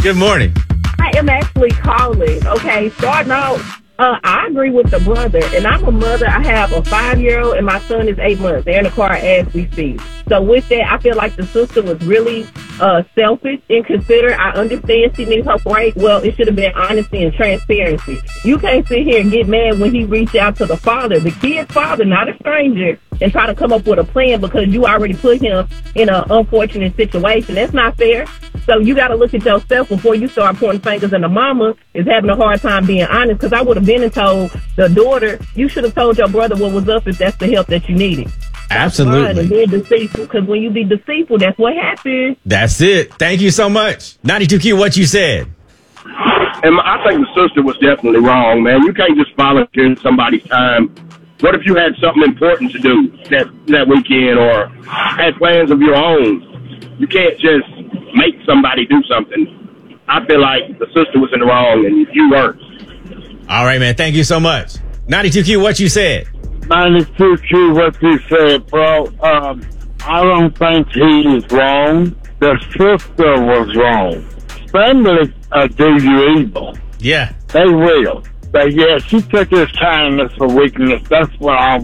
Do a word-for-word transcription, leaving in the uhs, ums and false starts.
Good morning. I am actually calling. Okay, starting out, uh, I agree with the brother, and I'm a mother. I have a five-year-old, and my son is eight months. They're in the car as we speak. So with that, I feel like the sister was really uh, selfish and considerate. I understand she needs her break. Well, it should have been honesty and transparency. You can't sit here and get mad when he reached out to the father, the kid's father, not a stranger, and try to come up with a plan because you already put him in an unfortunate situation. That's not fair. So you got to look at yourself before you start pointing fingers. And the mama is having a hard time being honest, because I would have been and told the daughter, you should have told your brother what was up if that's the help that you needed. Absolutely. And being deceitful, because when you be deceitful, that's what happens. That's it. Thank you so much. ninety-two Q, what you said. And I think the sister was definitely wrong, man. You can't just volunteer somebody's time. What if you had something important to do that, that weekend or had plans of your own? You can't just make somebody do something. I feel like the sister was in the wrong and you weren't. All right, man. Thank you so much. ninety-two Q, what you said. ninety-two Q, what you said, bro. Um, I don't think he is wrong. The sister was wrong. Family uh, do you evil. Yeah. They will. But yeah, she took his kindness for weakness. That's what I